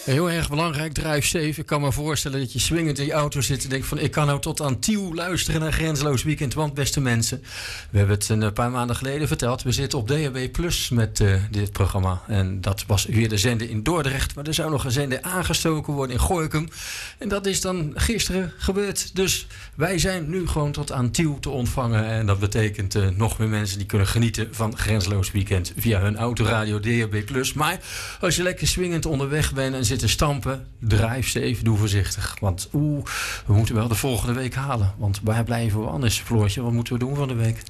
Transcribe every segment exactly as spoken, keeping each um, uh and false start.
Heel erg belangrijk, Drive Safe. Ik kan me voorstellen dat je swingend in je auto zit en denkt van ik kan nou tot aan Tiel luisteren naar Grenzeloos Weekend. Want beste mensen, we hebben het een paar maanden geleden verteld. We zitten op D H B Plus met uh, dit programma. En dat was weer de zender in Dordrecht. Maar er zou nog een zender aangestoken worden in Gorinchem. En dat is dan gisteren gebeurd. Dus wij zijn nu gewoon tot aan Tiel te ontvangen. En dat betekent uh, nog meer mensen die kunnen genieten van Grenzeloos Weekend via hun autoradio D H B Plus. Maar als je lekker swingend onderweg bent en zit te stampen, drive safe, doe voorzichtig. Want oeh, we moeten wel de volgende week halen. Want waar blijven we anders, Floortje? Wat moeten we doen van de week?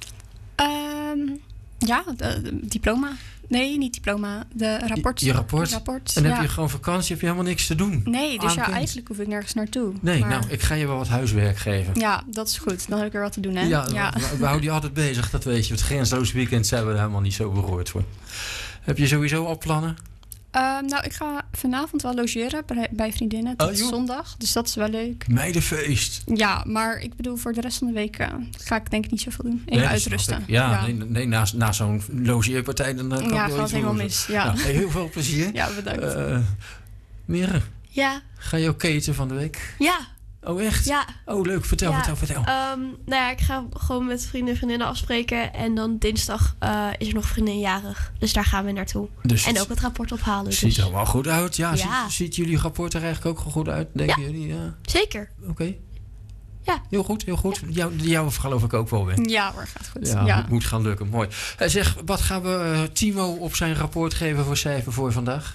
Um, ja, de, de diploma. Nee, niet diploma. De rapport. Je, je rapport? rapport En ja. heb je gewoon vakantie? Heb je helemaal niks te doen? Nee, dus ja, Aankend. eigenlijk hoef ik nergens naartoe. Nee, maar... nou, ik ga je wel wat huiswerk geven. Ja, dat is goed. Dan heb ik er wat te doen, hè? Ja, ja. We, we houden je altijd bezig, dat weet je. Het Grenzeloos Weekend zijn we er helemaal niet zo beroerd voor. Heb je sowieso al plannen? Uh, nou, ik ga vanavond wel logeren bij, bij vriendinnen tot oh, zondag. Dus dat is wel leuk. Meidenfeest. Ja, maar ik bedoel, voor de rest van de week uh, ga ik denk ik niet zoveel doen. Even nee, uitrusten. Ja, ja. nee, nee na, na zo'n logeerpartij dan kan ja, wel gaat iets helemaal lozen. mis. Ja. Nou, hey, heel veel plezier. Ja, bedankt. Uh, Mere, ja. Ga je ook keten van de week? Ja. Oh, echt? Ja. Oh, leuk. Vertel, ja. vertel, vertel. Um, nou ja, ik ga gewoon met vrienden en vriendinnen afspreken. En dan dinsdag uh, is er nog een vriendin jarig. Dus daar gaan we naartoe. Dus en ook het rapport ophalen. Ziet dus. er wel goed uit. Ja, ja. Ziet, ziet jullie rapport er eigenlijk ook goed uit, denken ja. jullie? Ja. Zeker. Oké. Okay. Ja. Heel goed, heel goed. Ja. Jou, jou geloof ik ook wel weer. Ja, maar gaat goed. Ja, ja. Moet, moet gaan lukken. Mooi. Hij zegt, wat gaan we uh, Timo op zijn rapport geven voor cijfer voor vandaag?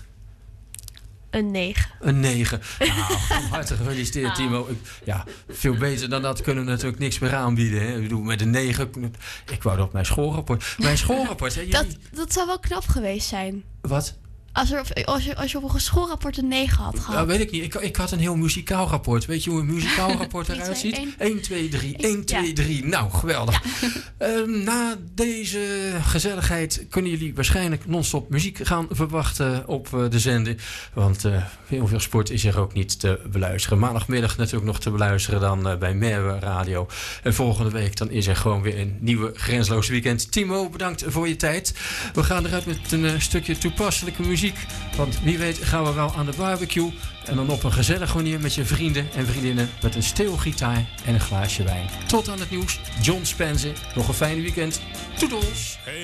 Een negen. Een negen. Nou, hartelijk gefeliciteerd, ah. Timo. Ik, ja, veel beter dan dat kunnen we natuurlijk niks meer aanbieden. Hè. Ik bedoel, met een negen. Ik wou dat op mijn schoolrapport. Mijn schoolrapport, hè? Jullie... Dat, dat zou wel knap geweest zijn. Wat? Als, er, als, je, als je op een schoolrapport een negen had gehad. Nou, weet ik niet. Ik, ik had een heel muzikaal rapport. Weet je hoe een muzikaal rapport eruit ziet? één, twee, drie. één, twee, drie. Nou, geweldig. Ja. Uh, na deze gezelligheid kunnen jullie waarschijnlijk non-stop muziek gaan verwachten op uh, de zender. Want uh, heel veel sport is er ook niet te beluisteren. Maandagmiddag natuurlijk nog te beluisteren dan uh, bij Merwe Radio. En volgende week dan is er gewoon weer een nieuwe Grenzeloos Weekend. Timo, bedankt voor je tijd. We gaan eruit met een uh, stukje toepasselijke muziek. Want wie weet gaan we wel aan de barbecue. En dan op een gezellige manier met je vrienden en vriendinnen. Met een steelgitaar en een glaasje wijn. Tot aan het nieuws. John Spencer. Nog een fijn weekend. Toedels. Hey.